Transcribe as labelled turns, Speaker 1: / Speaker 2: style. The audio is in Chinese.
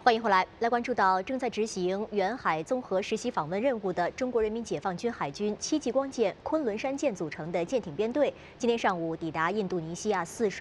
Speaker 1: 欢迎回来，来关注到正在执行远海综合实习访问任务的中国人民解放军海军7级光舰昆仑山舰组成的舰艇编队，今天上午抵达印度尼西亚泗水。